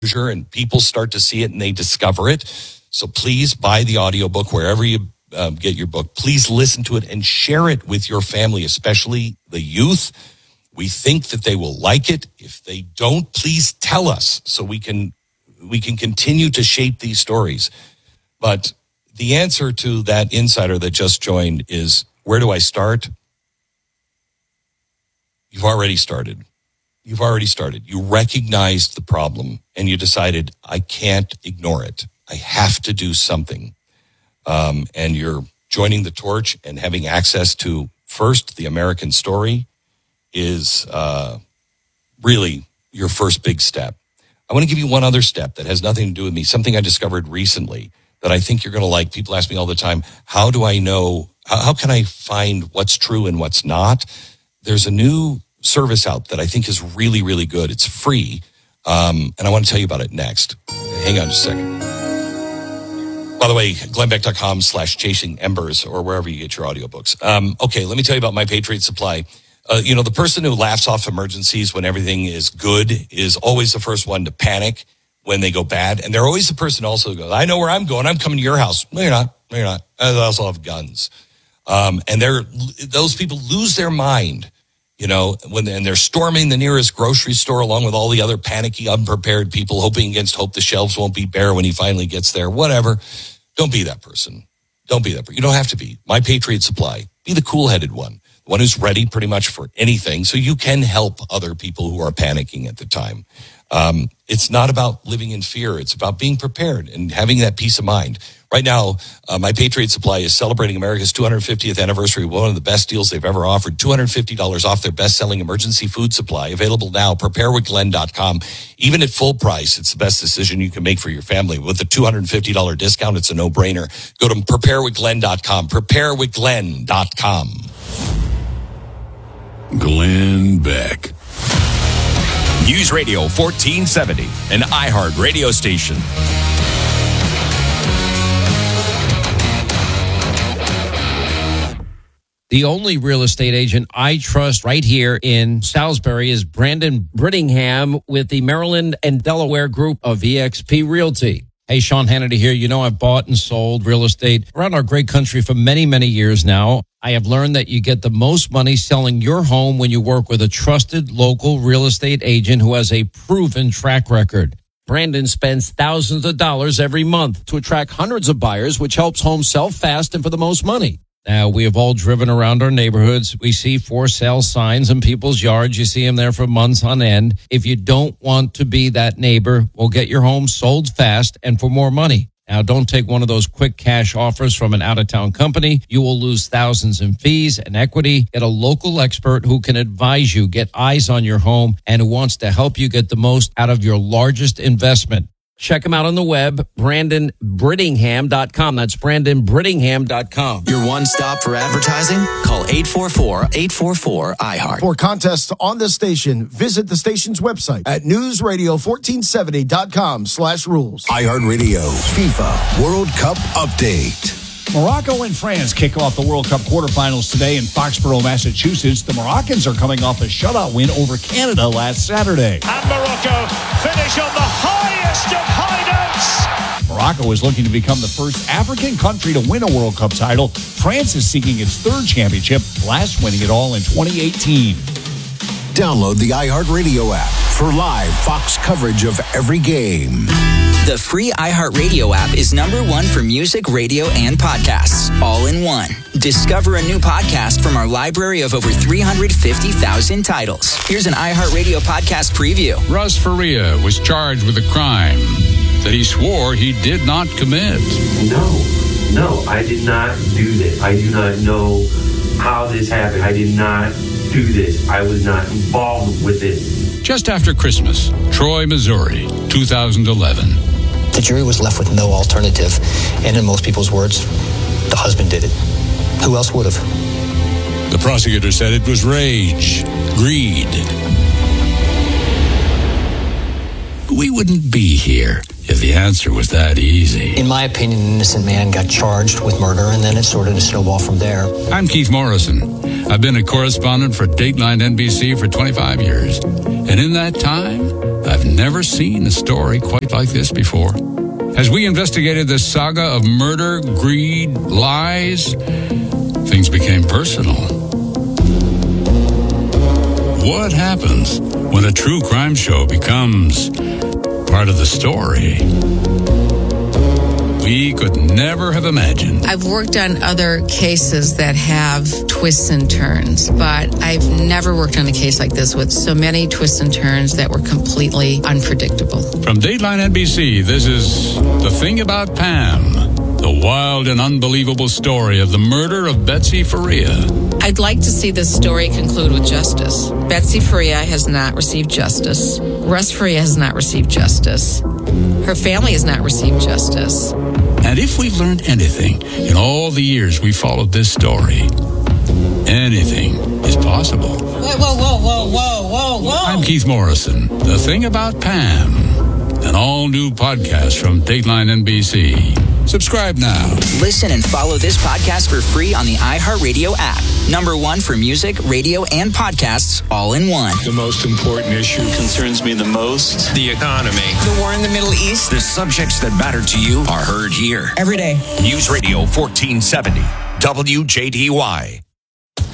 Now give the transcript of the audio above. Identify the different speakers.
Speaker 1: and people start to see it and they discover it. So please buy the audiobook wherever you get your book. Please listen to it and share it with your family, especially the youth. We think that they will like it. If they don't, please tell us so we can continue to shape these stories. But the answer to that insider that just joined is, where do I start? You've already started. You recognized the problem and you decided, I can't ignore it. I have to do something. And you're joining the torch and having access to, first, the American story is really your first big step. I want to give you one other step that has nothing to do with me, something I discovered recently that I think you're going to like. People ask me all the time, how do I know, how can I find what's true and what's not? There's a new service out that I think is really, really good. It's free. And I want to tell you about it next. Hang on just a second. By the way, glennbeck.com/chasing embers or wherever you get your audiobooks. Okay, let me tell you about My Patriot Supply. The person who laughs off emergencies when everything is good is always the first one to panic when they go bad. And they're always the person also who goes, I know where I'm going. I'm coming to your house. No, you're not. They also have guns. And those people lose their mind. When they're storming the nearest grocery store along with all the other panicky, unprepared people, hoping against hope the shelves won't be bare when he finally gets there, whatever. Don't be that person. You don't have to be. My Patriot Supply. Be the cool-headed one who's ready pretty much for anything so you can help other people who are panicking at the time. It's not about living in fear. It's about being prepared and having that peace of mind. Right now, My Patriot Supply is celebrating America's 250th anniversary, one of the best deals they've ever offered. $250 off their best-selling emergency food supply. Available now, preparewithglenn.com. Even at full price, it's the best decision you can make for your family. With a $250 discount, it's a no-brainer. Go to preparewithglenn.com. Preparewithglenn.com.
Speaker 2: Glenn Beck.
Speaker 3: News Radio 1470, an iHeart radio station.
Speaker 4: The only real estate agent I trust right here in Salisbury is Brandon Brittingham with the Maryland and Delaware group of eXp Realty. Hey, Sean Hannity here. I've bought and sold real estate around our great country for many, many years now. I have learned that you get the most money selling your home when you work with a trusted local real estate agent who has a proven track record. Brandon spends thousands of dollars every month to attract hundreds of buyers, which helps homes sell fast and for the most money. Now, we have all driven around our neighborhoods. We see for sale signs in people's yards. You see them there for months on end. If you don't want to be that neighbor, we'll get your home sold fast and for more money. Now, don't take one of those quick cash offers from an out-of-town company. You will lose thousands in fees and equity. Get a local expert who can advise you, get eyes on your home, and who wants to help you get the most out of your largest investment. Check him out on the web, BrandonBrittingham.com. That's BrandonBrittingham.com.
Speaker 5: Your one stop for advertising? Call 844-844-iHeart.
Speaker 6: For contests on this station, visit the station's website at newsradio1470.com/rules.
Speaker 2: iHeartRadio FIFA World Cup Update.
Speaker 7: Morocco and France kick off the World Cup quarterfinals today in Foxborough, Massachusetts. The Moroccans are coming off a shutout win over Canada last Saturday.
Speaker 8: And Morocco finish on the highest of high notes.
Speaker 7: Morocco is looking to become the first African country to win a World Cup title. France is seeking its third championship, last winning it all in 2018.
Speaker 2: Download the iHeartRadio app for live Fox coverage of every game.
Speaker 5: The free iHeartRadio app is #1 for music, radio, and podcasts, all in one. Discover a new podcast from our library of over 350,000 titles. Here's an iHeartRadio podcast preview.
Speaker 9: Russ Faria was charged with a crime that he swore he did not commit.
Speaker 10: No, I did not do this. I do not know how this happened. I did not do this. I was not involved with it.
Speaker 9: Just after Christmas, Troy, Missouri, 2011.
Speaker 11: The jury was left with no alternative, and in most people's words, the husband did it. Who else would have?
Speaker 9: The prosecutor said it was rage, greed. We wouldn't be here if the answer was that easy.
Speaker 11: In my opinion, an innocent man got charged with murder, and then it started to snowball from there.
Speaker 9: I'm Keith Morrison. I've been a correspondent for Dateline NBC for 25 years. And in that time, I've never seen a story quite like this before. As we investigated this saga of murder, greed, lies, things became personal. What happens when a true crime show becomes part of the story? We could never have imagined.
Speaker 12: I've worked on other cases that have twists and turns, but I've never worked on a case like this with so many twists and turns that were completely unpredictable.
Speaker 9: From Dateline NBC, this is The Thing About Pam, the wild and unbelievable story of the murder of Betsy Faria.
Speaker 12: I'd like to see this story conclude with justice. Betsy Faria has not received justice. Russ Faria has not received justice. Her family has not received justice.
Speaker 9: And if we've learned anything in all the years we followed this story, anything is possible.
Speaker 12: Whoa.
Speaker 9: I'm Keith Morrison. The Thing About Pam, an all-new podcast from Dateline NBC. Subscribe now.
Speaker 5: Listen and follow this podcast for free on the iHeartRadio app. #1 for music, radio, and podcasts all in one.
Speaker 13: The most important issue concerns me the most. The economy.
Speaker 14: The war in the Middle East.
Speaker 3: The subjects that matter to you are heard here.
Speaker 14: Every day.
Speaker 3: News Radio 1470, WJDY.